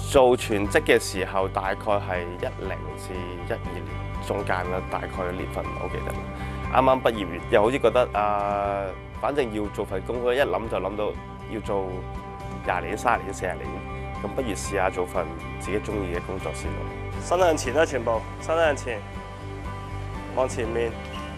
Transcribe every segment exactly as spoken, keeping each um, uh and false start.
做全職嘅時候，大概係一零至一二年中間啦，大概年份唔係好記得啦。啱啱畢業完，又好似覺得啊、呃，反正要做份工，一諗就諗到要做廿年、三十年、四十年，咁不如試下做份自己中意嘅工作先咯。 伸向前啦，全部伸向前，望前面。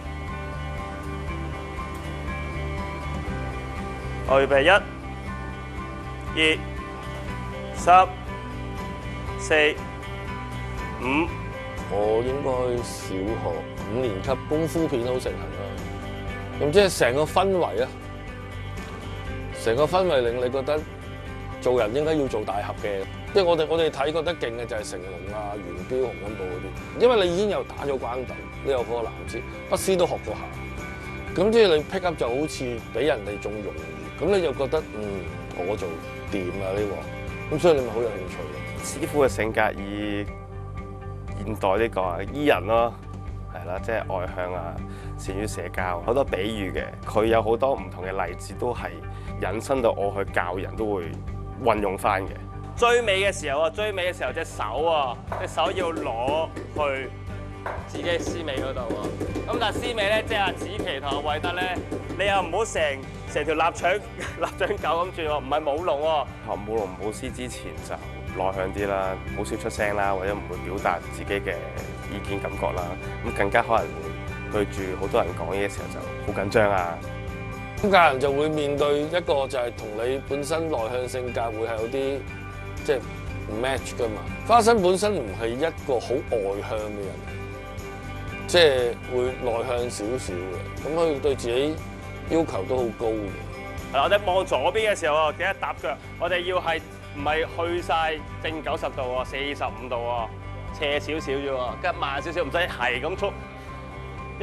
好，預備一、二、三、四、五。 我應該小學五年級功夫片好盛行啦。咁即係成個氛圍啊，成個氛圍令你覺得做人應該要做大俠嘅。即係我哋我哋睇覺得勁嘅就係成龍啊、元彪、洪金寶嗰啲，因為你已經有打咗關鬥，你有嗰個藍絲，不思都學過下。咁即係你 pick up 就好似比人哋仲容易，咁你就覺得嗯我做掂啊呢個，咁所以你咪好有興趣咯。 師傅嘅性格以現代呢個啊，醫人咯，係啦，即係外向啊，善於社交，好多比喻嘅。佢有好多唔同嘅例子，都係引申到我去教人都會運用翻嘅。 追尾嘅時候啊，追尾嘅時候隻手啊，隻手要攞去自己絲尾嗰度啊。咁但係絲尾咧，即係阿子琪同阿偉德咧，你又唔好成成條臘腸臘腸狗咁轉喎，唔係舞龍喎。 學舞龍舞獅之前就內向啲啦，好少出聲啦，或者唔會表達自己嘅意見感覺啦。咁更加可能會對住好多人講嘢嘅時候就好緊張啊。 咁家人就會面對一個就係同你本身內向性格會係有啲即係唔 match 噶嘛。花生本身唔係一個好外向嘅人，即係會內向少少嘅。咁佢對自己要求都好高嘅。 係啦，我哋望左邊嘅時候啊，記得搭腳，我哋要係唔係去晒正九十度喎，四十五度喎，斜少少啫喎，跟住慢少少，唔使係咁速